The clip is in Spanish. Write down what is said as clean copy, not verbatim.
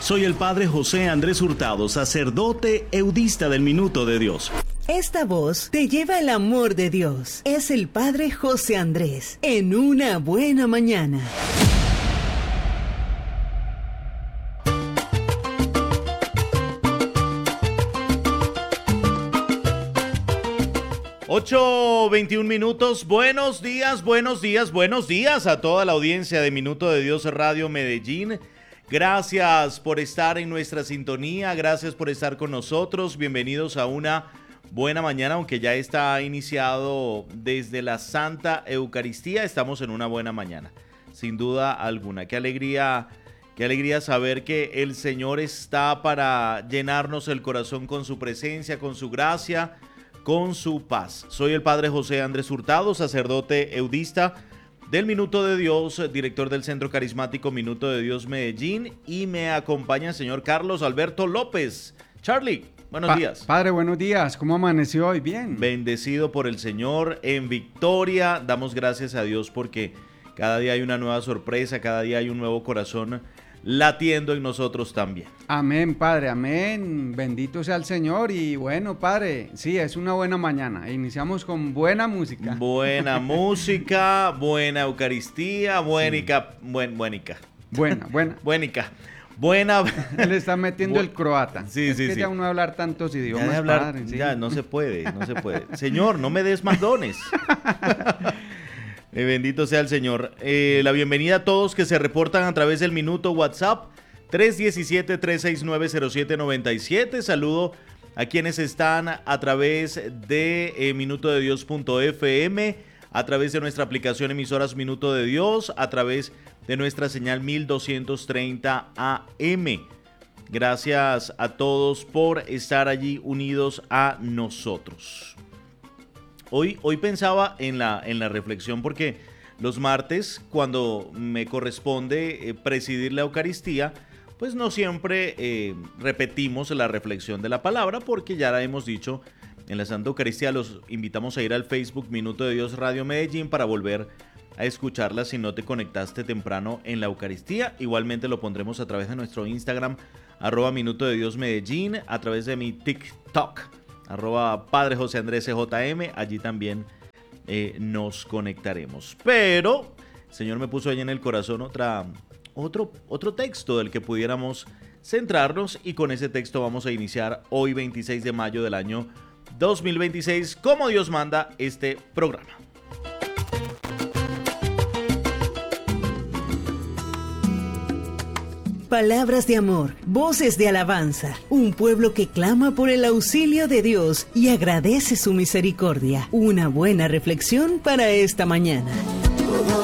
Soy el Padre José Andrés Hurtado, sacerdote eudista del Minuto de Dios. Esta voz te lleva el amor de Dios. Es el Padre José Andrés, en una buena mañana. Ocho 21 minutos. Buenos días a toda la audiencia de Minuto de Dios Radio Medellín. Gracias por estar en nuestra sintonía, gracias por estar con nosotros. Bienvenidos a una buena mañana, aunque ya está iniciado desde la Santa Eucaristía. Estamos en una buena mañana, sin duda alguna. Qué alegría saber que el Señor está para llenarnos el corazón con su presencia, con su gracia, con su paz. Soy el Padre José Andrés Hurtado, sacerdote eudista del Minuto de Dios, director del Centro Carismático Minuto de Dios Medellín, y me acompaña el señor Carlos Alberto López. Charlie, buenos días. Padre, buenos días. ¿Cómo amaneció hoy? Bien. Bendecido por el Señor, en victoria. Damos gracias a Dios porque cada día hay una nueva sorpresa, cada día hay un nuevo corazón latiendo en nosotros también. Amén, Padre, amén. Bendito sea el Señor. Y bueno, Padre, sí, es una buena mañana. Iniciamos con buena música. Buena música, buena Eucaristía, buenica. Le está metiendo el croata. Sí, es sí, que sí. ya uno hablar tantos idiomas, ya hablar, Padre. Sí. Ya, no se puede. Señor, no me des más dones. Bendito sea el Señor. La bienvenida a todos que se reportan a través del minuto WhatsApp 317-369-0797. Saludo a quienes están a través de minutodedios.fm, a través de nuestra aplicación emisoras Minuto de Dios, a través de nuestra señal 1230 AM. Gracias a todos por estar allí unidos a nosotros. Hoy pensaba en la reflexión porque los martes, cuando me corresponde presidir la Eucaristía, pues no siempre repetimos la reflexión de la palabra porque ya la hemos dicho en la Santa Eucaristía. Los invitamos a ir al Facebook Minuto de Dios Radio Medellín para volver a escucharla si no te conectaste temprano en la Eucaristía. Igualmente lo pondremos a través de nuestro Instagram, @Minuto de Dios Medellín, a través de mi TikTok, @Padre José Andrés CJM, allí también nos conectaremos. Pero el Señor me puso ahí en el corazón otro texto del que pudiéramos centrarnos, y con ese texto vamos a iniciar hoy 26 de mayo del año 2026, como Dios manda este programa. Palabras de amor, voces de alabanza, un pueblo que clama por el auxilio de Dios y agradece su misericordia. Una buena reflexión para esta mañana.